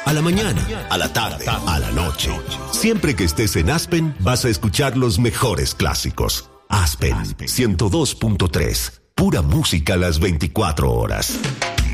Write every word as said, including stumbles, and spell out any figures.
A la mañana, a la tarde, a la noche. Siempre que estés en Aspen, vas a escuchar los mejores clásicos. Aspen ciento dos punto tres. Pura música a las veinticuatro horas.